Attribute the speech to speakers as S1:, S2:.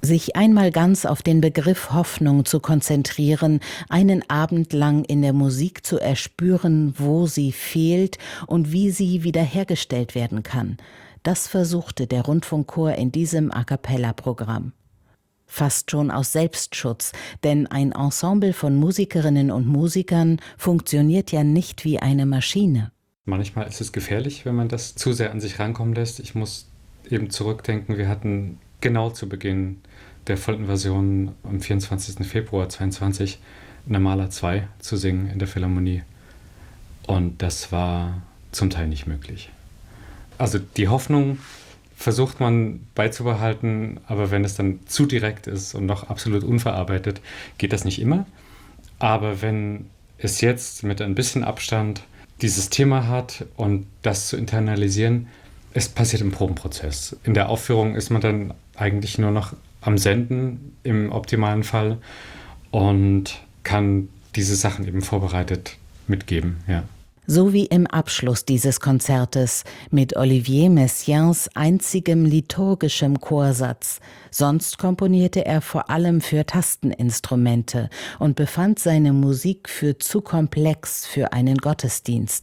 S1: Sich einmal ganz auf den Begriff Hoffnung zu konzentrieren, einen Abend lang in der Musik zu erspüren, wo sie fehlt und wie sie wiederhergestellt werden kann, das versuchte der Rundfunkchor in diesem A-cappella-Programm. Fast schon aus Selbstschutz, denn ein Ensemble von Musikerinnen und Musikern funktioniert ja nicht wie eine Maschine.
S2: Manchmal ist es gefährlich, wenn man das zu sehr an sich rankommen lässt. Ich muss eben zurückdenken, wir hatten genau zu Beginn der Vollinvasion am 24. Februar 22 Nirmala 2 zu singen in der Philharmonie. Und das war zum Teil nicht möglich. Also die Hoffnung versucht man beizubehalten, aber wenn es dann zu direkt ist und noch absolut unverarbeitet, geht das nicht immer. Aber wenn es jetzt mit ein bisschen Abstand dieses Thema hat und das zu internalisieren, es passiert im Probenprozess. In der Aufführung ist man dann eigentlich nur noch am Senden im optimalen Fall und kann diese Sachen eben vorbereitet mitgeben, ja.
S1: So wie im Abschluss dieses Konzertes mit Olivier Messiaens einzigem liturgischem Chorsatz. Sonst komponierte er vor allem für Tasteninstrumente und befand seine Musik für zu komplex für einen Gottesdienst.